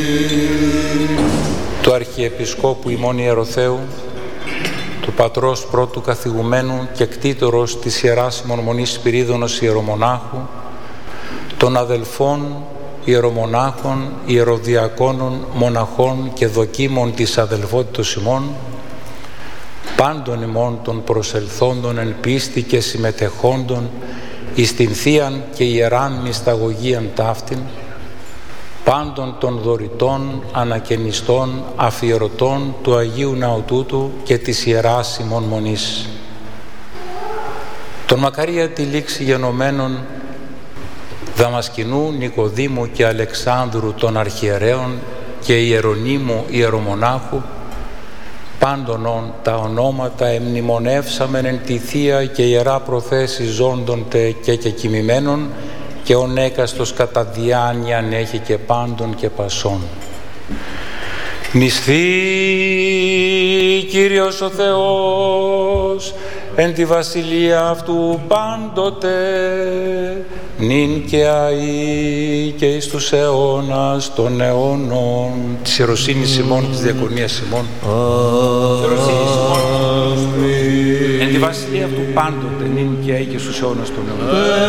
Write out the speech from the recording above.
του Αρχιεπισκόπου ημών Ιεροθέου, του Πατρός Πρώτου Καθηγουμένου και κτήτορος της Ιεράς ημών Μονής Σπυρίδωνος Ιερομονάχου, των αδελφών ιερομονάχων, ιεροδιακόνων, μοναχών και δοκίμων της αδελφότητος ημών, πάντων ημών των προσελθόντων εν πίστη και συμμετεχόντων εις την Θείαν και Ιεράν Μυσταγωγίαν ταύτην, πάντων των δωρητών, ανακαινιστών, αφιερωτών του Αγίου Ναού τούτου και της Ιεράς ημών Μονής. Των μακαρία τη λήξη γενομένων Δαμασκηνού, Νικοδήμου και Αλεξάνδρου των Αρχιερέων και Ιερονύμου Ιερομονάχου, πάντων τα ονόματα εμνημονεύσαμεν εν τη Θεία και Ιερά Προθέση ζώντων τε και κοιμημένων και ον έκαστος κατά διάνοιαν έχει και πάντων και πασών. Νησθεί Κύριος ο Θεός εν τη βασιλεία αυτού πάντοτε, νυν και αεί και εις τους αιώνας των αιώνων. Της ιεροσύνης ημών, της διακονίας ημών. Εν τη βασιλεία αυτού πάντοτε, νυν και αεί και στους αιώνας των αιώνων.